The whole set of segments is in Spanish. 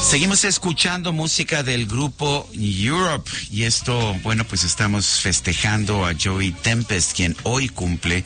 Seguimos escuchando música del grupo Europe y esto, bueno, pues estamos festejando a Joey Tempest, quien hoy cumple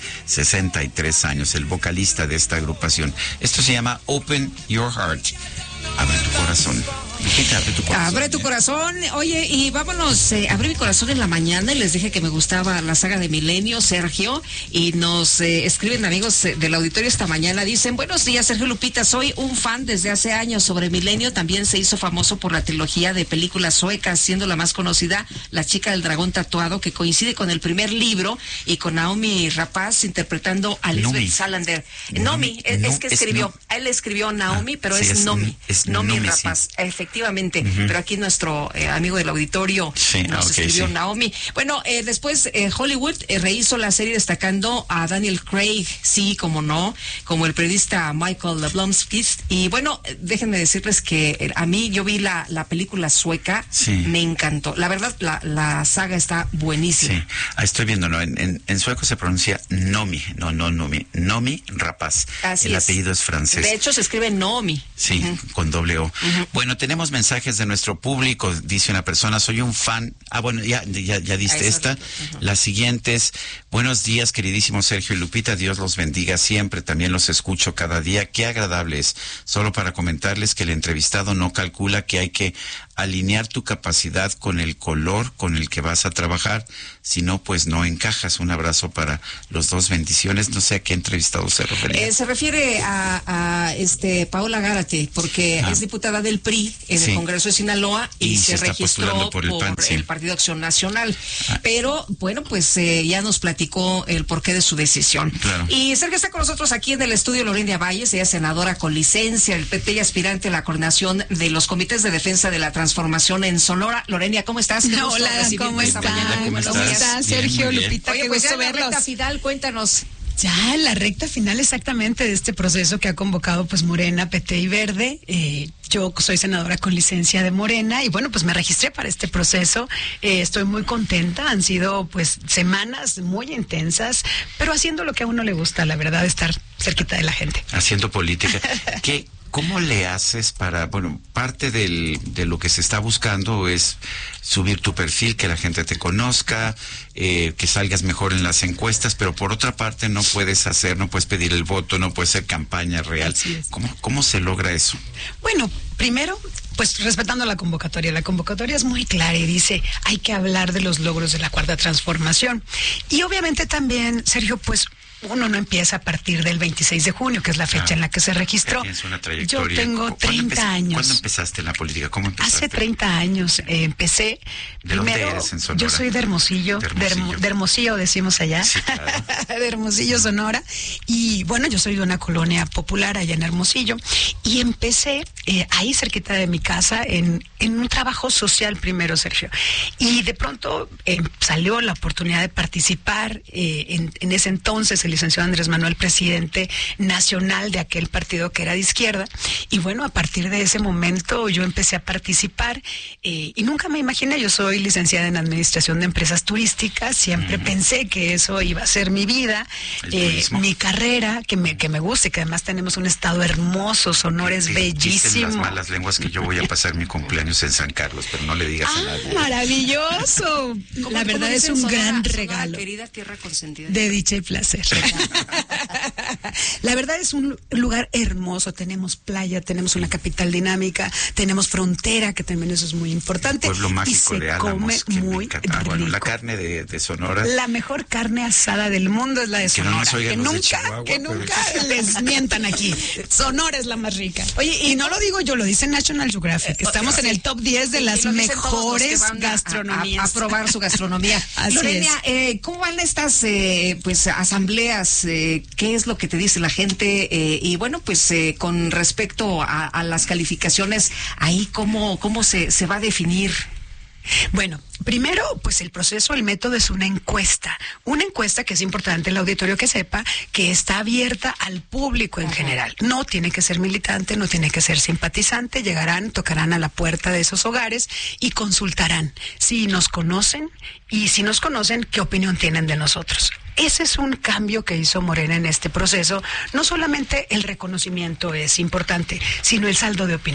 63 años, el vocalista de esta agrupación. Esto se llama Open Your Heart. Abre tu corazón. Abre tu corazón. Abre tu corazón. Oye, y vámonos, abrí mi corazón en la mañana y les dije que me gustaba la saga de Milenio, Sergio, y nos escriben amigos del auditorio esta mañana, dicen, buenos días, Sergio Lupita, soy un fan desde hace años sobre Milenio, también se hizo famoso por la trilogía de películas suecas, siendo la más conocida La chica del dragón tatuado, que coincide con el primer libro, y con Naomi Rapaz interpretando a Lisbeth Salander. Nomi, es que escribió, él escribió Naomi, pero sí, es Nomi. Es Nomi Rapaz, sí. Efectivamente, pero aquí nuestro amigo del auditorio nos escribió Naomi. Bueno, después Hollywood rehizo la serie destacando a Daniel Craig, sí, como no, como el periodista Michael Blomqvist. Y bueno, déjenme decirles que a mí, yo vi la película sueca, me encantó. La verdad, la saga está buenísima. Sí, estoy viendo, ¿no? En sueco se pronuncia Nomi, Nomi, Nomi Rapaz. Así el es. Apellido es francés. De hecho, se escribe Nomi. Sí, con doble O. Bueno, tenemos mensajes de nuestro público, dice una persona, soy un fan. Bueno, ya diste esta. La siguiente es, buenos días, queridísimo Sergio y Lupita, Dios los bendiga siempre, también los escucho cada día, qué agradable es. Solo para comentarles que el entrevistado no calcula que hay que alinear tu capacidad con el color con el que vas a trabajar, si no, pues no encajas. Un abrazo para los dos, bendiciones. No sé a qué entrevistado se refiere. Se refiere a Paola Gárate, porque es diputada del PRI en el Congreso de Sinaloa y se registró por el Partido Acción Nacional. Pero, bueno, pues ya nos platicó el porqué de su decisión. Claro. Y Sergio está con nosotros aquí en el estudio Lorena Valles, ella es senadora con licencia, el PT y aspirante a la coordinación de los comités de defensa de la transformación en Sonora. Lorena, ¿cómo estás? Hola, ¿cómo estás, Sergio, Lupita? Oye, pues ya en la recta final, cuéntanos. Ya en la recta final exactamente de este proceso que ha convocado pues Morena, PT y Verde. Yo soy senadora con licencia de Morena y bueno, pues me registré para este proceso. Estoy muy contenta, han sido pues semanas muy intensas, pero haciendo lo que a uno le gusta, la verdad, estar cerquita de la gente. Haciendo política. ¿Cómo le haces para, bueno, parte de lo que se está buscando es subir tu perfil, que la gente te conozca, que salgas mejor en las encuestas, pero por otra parte no puedes pedir el voto, no puedes hacer campaña real? ¿Cómo se logra eso? Bueno, primero, pues respetando la convocatoria. La convocatoria es muy clara y dice, hay que hablar de los logros de la Cuarta Transformación. Y obviamente también, Sergio, pues uno no empieza a partir del 26 de junio, que es la fecha en la que se registró. Una trayectoria. Yo tengo 30 años. ¿Cuándo empezaste en la política? ¿Cómo empezaste? Hace 30 años empecé. ¿De dónde eres en Sonora? Yo soy de Hermosillo. De Hermosillo decimos allá. Sí, claro. De Hermosillo, Sonora. Y bueno, yo soy de una colonia popular allá en Hermosillo. Y empecé ahí cerquita de mi casa en un trabajo social primero, Sergio. Y de pronto salió la oportunidad de participar en ese entonces el licenciado Andrés Manuel, presidente nacional de aquel partido que era de izquierda. Y bueno, a partir de ese momento yo empecé a participar y nunca me imaginé, yo soy licenciada en Administración de Empresas Turísticas, siempre pensé que eso iba a ser mi vida, mi carrera, que me guste, que además tenemos un estado hermoso, Sonora es bellísimo. Dicen las malas lenguas que yo voy a pasar mi cumpleaños en San Carlos, pero no le digas a nadie. ¡Maravilloso! La verdad es un gran regalo. Sonora, querida tierra consentida. De dicha y placer. La verdad es un lugar hermoso, tenemos playa, tenemos una capital dinámica, tenemos frontera, que también eso es muy importante. Pueblo mágico de Álamos, que muy rico. Bueno, la carne de Sonora. La mejor carne asada del mundo es la de Sonora. Que nunca les mientan aquí. Sonora es la más rica. Oye, y no lo digo yo, lo dice National Geographic. Estamos en el top 10 de las mejores gastronomías. A probar su gastronomía. Lorena, ¿cómo van estas asambleas? ¿Qué es lo que te dice la gente? Y bueno, pues con respecto a las calificaciones, ahí cómo se va a definir. Bueno, primero, pues el proceso, el método es una encuesta que es importante el auditorio que sepa que está abierta al público en general. No tiene que ser militante, no tiene que ser simpatizante, llegarán, tocarán a la puerta de esos hogares y consultarán si nos conocen y si nos conocen, qué opinión tienen de nosotros. Ese es un cambio que hizo Morena en este proceso. No solamente el reconocimiento es importante, sino el saldo de opinión.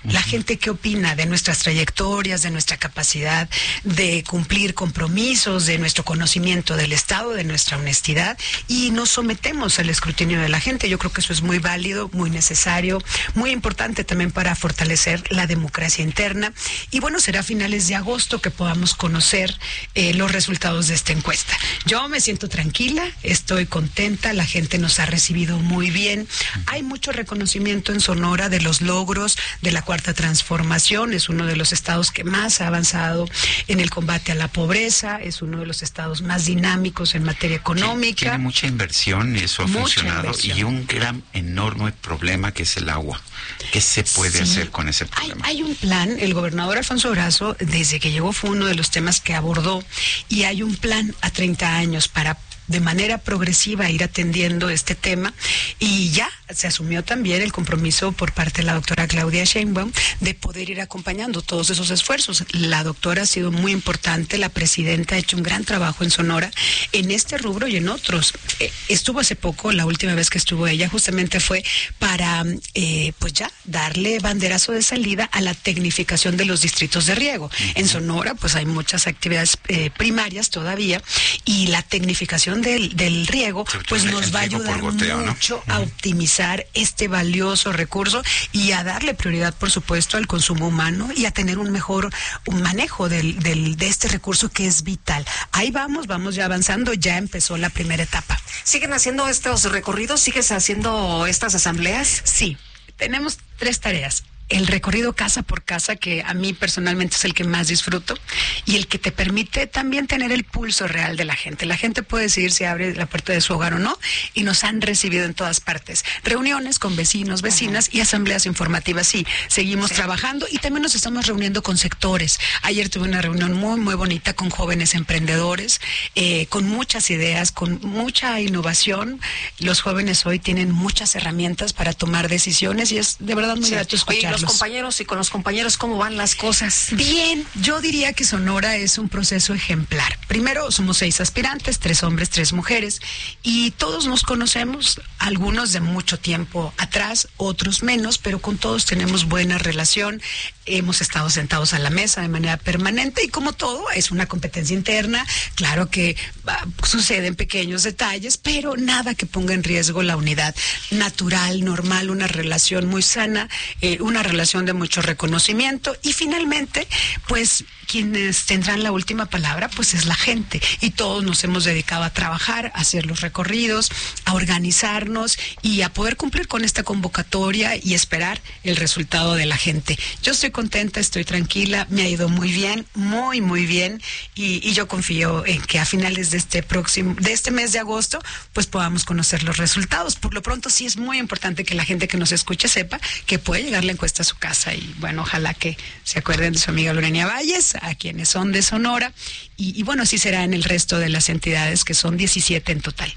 La gente qué opina de nuestras trayectorias, de nuestra capacidad de cumplir compromisos, de nuestro conocimiento del Estado, de nuestra honestidad, y nos sometemos al escrutinio de la gente. Yo creo que eso es muy válido, muy necesario, muy importante también para fortalecer la democracia interna. Y bueno, será a finales de agosto que podamos conocer los resultados de esta encuesta. Yo me siento tranquila, estoy contenta, la gente nos ha recibido muy bien. Hay mucho reconocimiento en Sonora de los logros de la Cuarta Transformación. Es uno de los estados que más ha avanzado en el combate a la pobreza, es uno de los estados más dinámicos en materia económica. Tiene mucha inversión y eso ha funcionado, y un gran, enorme problema que es el agua. ¿Qué se puede hacer con ese problema? Hay un plan, el gobernador Alfonso Durazo, desde que llegó, fue uno de los temas que abordó, y hay un plan a 30 años para de manera progresiva ir atendiendo este tema, y ya se asumió también el compromiso por parte de la doctora Claudia Sheinbaum de poder ir acompañando todos esos esfuerzos. La doctora ha sido muy importante, la presidenta ha hecho un gran trabajo en Sonora en este rubro y en otros. Estuvo hace poco, la última vez que estuvo ella justamente fue para pues ya darle banderazo de salida a la tecnificación de los distritos de riego. En Sonora pues hay muchas actividades primarias todavía, y la tecnificación del riego pues nos va a ayudar mucho a optimizar este valioso recurso y a darle prioridad, por supuesto, al consumo humano y a tener un mejor manejo de este recurso que es vital. Ahí vamos ya avanzando, ya empezó la primera etapa. ¿Siguen haciendo estos recorridos? ¿Sigues haciendo estas asambleas? Sí, tenemos 3 tareas. El recorrido casa por casa, que a mí personalmente es el que más disfruto, y el que te permite también tener el pulso real de la gente. La gente puede decidir si abre la puerta de su hogar o no, y nos han recibido en todas partes. Reuniones con vecinos, vecinas y asambleas informativas. Sí, seguimos trabajando, y también nos estamos reuniendo con sectores. Ayer tuve una reunión muy, muy bonita con jóvenes emprendedores, con muchas ideas, con mucha innovación. Los jóvenes hoy tienen muchas herramientas para tomar decisiones, y es de verdad muy grato escucharlos. Compañeros y con los compañeros, ¿cómo van las cosas? Bien, yo diría que Sonora es un proceso ejemplar. Primero, somos 6 aspirantes, 3 hombres, 3 mujeres, y todos nos conocemos, algunos de mucho tiempo atrás, otros menos, pero con todos tenemos buena relación. Hemos estado sentados a la mesa de manera permanente, y como todo, es una competencia interna. Claro que suceden pequeños detalles, pero nada que ponga en riesgo la unidad natural, normal, una relación muy sana, una relación de mucho reconocimiento. Y finalmente, pues quienes tendrán la última palabra pues es la gente, y todos nos hemos dedicado a trabajar, a hacer los recorridos, a organizarnos y a poder cumplir con esta convocatoria y esperar el resultado de la gente. Yo estoy contenta, estoy tranquila, me ha ido muy bien, muy muy bien, y yo confío en que a finales de este mes de agosto pues podamos conocer los resultados. Por lo pronto sí es muy importante que la gente que nos escuche sepa que puede llegar la encuesta a su casa, y bueno, ojalá que se acuerden de su amiga Lorena Valles, a quienes son de Sonora, y bueno, así será en el resto de las entidades, que son 17 en total.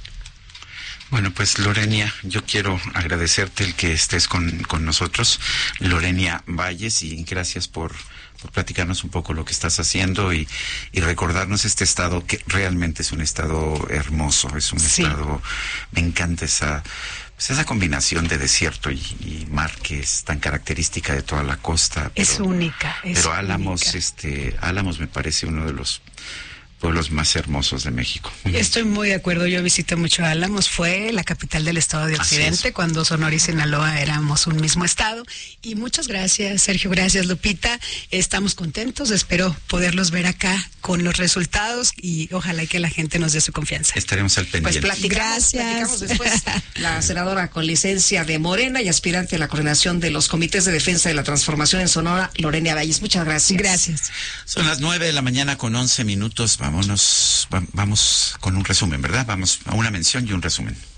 Bueno, pues Lorena, yo quiero agradecerte el que estés con nosotros, Lorena Valles, y gracias por platicarnos un poco lo que estás haciendo y recordarnos este estado que realmente es un estado hermoso, es un estado, me encanta esa combinación de desierto y mar que es tan característica de toda la costa. Es única. Pero Álamos, Álamos me parece uno de los pueblos más hermosos de México. Estoy muy de acuerdo, yo visité mucho Álamos, fue la capital del estado de Occidente, cuando Sonora y Sinaloa éramos un mismo estado. Y muchas gracias, Sergio, gracias, Lupita. Estamos contentos, espero poderlos ver acá con los resultados, y ojalá que la gente nos dé su confianza. Estaremos al pendiente. Pues platicamos después. La senadora con licencia de Morena y aspirante a la coordinación de los comités de defensa de la transformación en Sonora, Lorena Valles. Muchas gracias. Gracias. Son las 9:11 a.m. Vamos con un resumen, ¿verdad? Vamos a una mención y un resumen.